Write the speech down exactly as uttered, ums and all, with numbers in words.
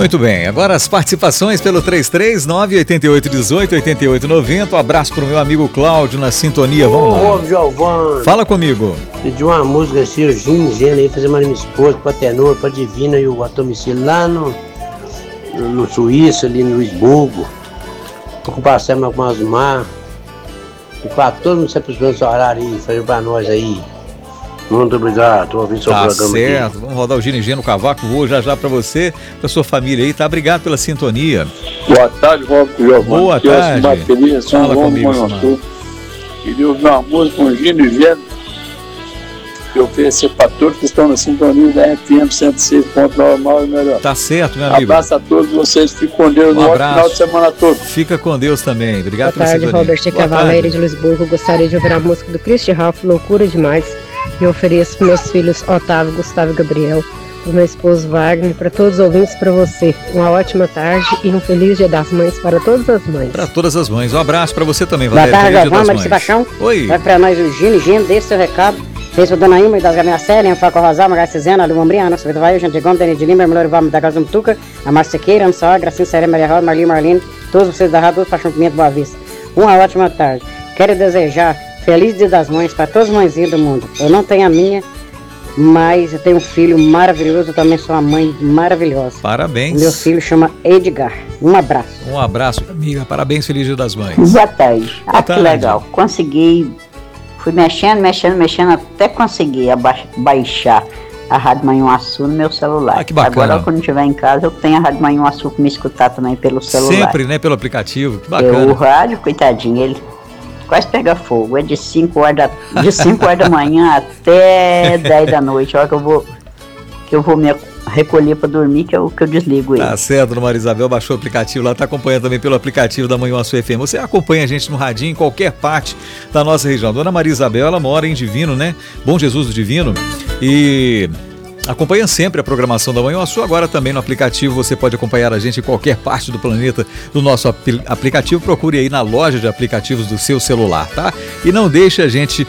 Muito bem, agora as participações pelo três três nove, oito oito um oito, oito oito nove zero. Um abraço pro meu amigo Cláudio na sintonia, vamos lá. Ô, Giovana. Fala comigo. Pedi uma música assim, o Gino Gênero aí, fazer uma minha esposa, pra Tenor, pra Divina e o Atomicílio lá no, no, no Suíço, ali no Luisburgo. Tô com o parceiro com Asmar. E pra todo mundo sempre os meus horários aí, fazer pra nós aí. Muito obrigado, tô ouvindo seu tá programa certo, aqui. Vamos rodar o Gino Gênero no cavaco, vou já já pra você, pra sua família aí, tá? Obrigado pela sintonia. Boa tarde, Roberto Giovanni. Boa aqui tarde. É bateria, São Fala João comigo, do Manhuaçu. Queria ouvir uma música com Gino Gênero que oferecer para todos que estão na sintonia da F M cento e seis ponto nove, melhor. Tá certo, meu amigo. Abraço a todos vocês, fiquem com Deus, Um no abraço. final de semana todo. Fica com Deus também, obrigado Boa pela tarde, sintonia. Robert Cavaleiro de Luisburgo. Gostaria de ouvir a música do Christian Ralph, Loucura Demais. E ofereço para meus filhos Otávio, Gustavo e Gabriel, para meu esposo Wagner, para todos os ouvintes, para você. Uma ótima tarde e um feliz Dia das Mães para todas as mães. Para todas as mães, um abraço para você também, Boa Valéria. tarde, Feliz Dia Giovana, das Marci Mães. Baixão. Oi. Vai para nós o Gino, Gino, deixe seu recado. Fez para Dona Ilma e das Gaminhas Sérgio, Faco Rosal, Magal Cizena, Lu Mombrinha, Ana Silvia Vai, Gente Gomes, Dani de Lima, Melhor Vamos da Casa Mutuca, a Márcia Queira, Ana Soa, Gracinha Serena, Maria Raul, Marli Marlene, todos vocês da Rádio Paixão Pimenta Boa Vista. Uma ótima tarde. Quero desejar feliz Dia das Mães para todas as mãezinhas do mundo. Eu não tenho a minha, mas eu tenho um filho maravilhoso, eu também sou uma mãe maravilhosa. Parabéns. O meu filho chama Edgar. Um abraço. Um abraço, amiga. Parabéns, feliz Dia das Mães. Boa tarde. Boa Ah, tarde. que legal. Consegui, fui mexendo, mexendo, mexendo, até conseguir aba- baixar a Rádio Manhuaçu no meu celular. Ah, que bacana. Agora, quando estiver em casa, eu tenho a Rádio Manhuaçu para me escutar também pelo celular. Sempre, né, pelo aplicativo. Que Eu, bacana. o rádio, coitadinho, ele quase pega fogo. É de cinco horas da, de cinco horas da manhã até dez da noite. A hora que eu vou, que eu vou me recolher para dormir, que eu, que eu desligo ele. Tá certo, Dona Maria Isabel, baixou o aplicativo lá, tá acompanhando também pelo aplicativo da Manhuaçu F M. Você acompanha a gente no radinho em qualquer parte da nossa região. Dona Maria Isabel, ela mora em Divino, né? Bom Jesus do Divino. E acompanha sempre a programação da Manhuaçu. Agora também no aplicativo você pode acompanhar a gente em qualquer parte do planeta do nosso ap- aplicativo. Procure aí na loja de aplicativos do seu celular, tá? E não deixe a gente